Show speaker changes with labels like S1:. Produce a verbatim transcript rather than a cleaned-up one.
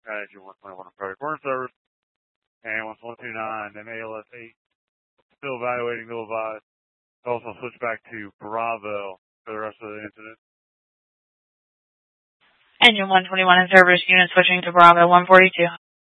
S1: uh, engine one twenty-one approach. We're in service. And one two nine, M A L S eight, still evaluating, no advise. Also switch back to Bravo for the rest of the incident.
S2: Engine one twenty-one in service, unit switching to Bravo one forty-two.